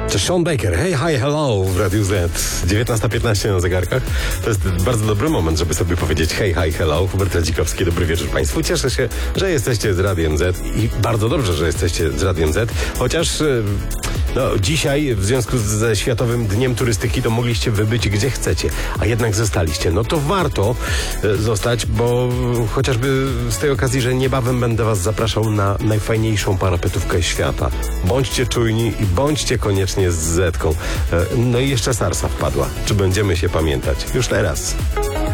To Sean Baker, hey, hi, hello w Radiu Z. 19:15 na zegarkach. To jest bardzo dobry moment, żeby sobie powiedzieć hey, hi, hello. Hubert Radzikowski, dobry wieczór Państwu. Cieszę się, że jesteście z Radiem Z i bardzo dobrze, że jesteście z Radiem Z. Chociaż dzisiaj w związku ze Światowym Dniem Turystyki to mogliście wybyć gdzie chcecie, a jednak zostaliście. No to warto zostać, bo chociażby z tej okazji, że niebawem będę Was zapraszał na najfajniejszą parapetówkę świata. Bądźcie czujni i bądźcie koniecznie z Zetką. No i jeszcze Sarsa wpadła. Czy będziemy się pamiętać? Już teraz.